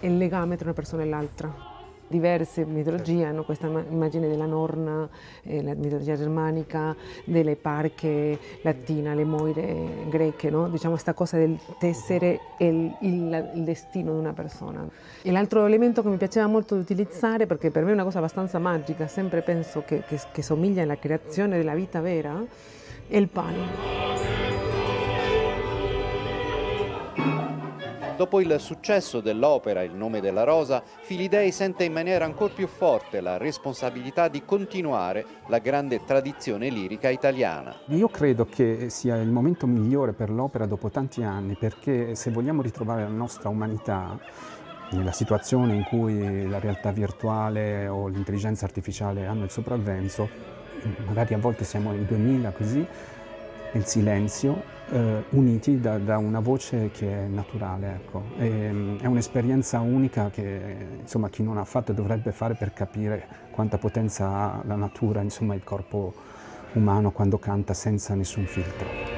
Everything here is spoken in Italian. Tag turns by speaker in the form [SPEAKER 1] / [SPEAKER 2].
[SPEAKER 1] il legame tra una persona e l'altra. Diverse mitologie hanno questa immagine della Norna, la mitologia germanica, delle parche latina, le moire greche, no? Diciamo questa cosa del tessere il destino di una persona. E l'altro elemento che mi piaceva molto utilizzare, perché per me è una cosa abbastanza magica, sempre penso che somiglia alla creazione della vita vera, è il pane.
[SPEAKER 2] Dopo il successo dell'opera Il nome della rosa, Filidei sente in maniera ancora più forte la responsabilità di continuare la grande tradizione lirica italiana.
[SPEAKER 3] Io credo che sia il momento migliore per l'opera dopo tanti anni, perché se vogliamo ritrovare la nostra umanità, nella situazione in cui la realtà virtuale o l'intelligenza artificiale hanno il sopravvento, magari a volte siamo nel 2000 così, nel silenzio, uniti da una voce che è naturale. Ecco. È un'esperienza unica che insomma, chi non ha fatto dovrebbe fare per capire quanta potenza ha la natura, insomma, il corpo umano quando canta senza nessun filtro.